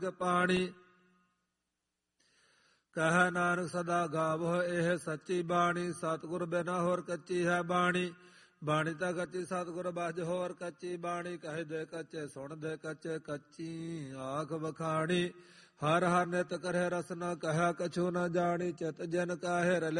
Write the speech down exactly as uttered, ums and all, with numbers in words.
ਪਾਣੀ। ਕਹਿ ਨਾਨਕ ਸਦਾ ਗਾਵੋ ਇਹ ਸੱਚੀ ਬਾਣੀ, ਸਤਿਗੁਰ ਬਿਨਾ ਹੋਰ ਕੱਚੀ ਹੈ ਬਾਣੀ। ਬਾਣੀ ਤਾਂ ਕੱਚੀ ਸਤਿਗੁਰ ਬਜ ਹੋਰ ਕੱਚੀ ਬਾਣੀ, ਕਹੇ ਦੇ ਕੱਚੇ ਸੁਣ ਦੇ ਕੱਚੇ ਕੱਚੀ ਆਖ ਵਖਾਣੀ। ਹਰ ਹਰ ਨਿਤ ਕਰੇ ਰਸਨਾ ਕਹਿਆ ਕਛੂ ਨ ਜਾਣੀ, ਚਿਤ ਜਿਨ ਕਾਹੇ ਰਲੇ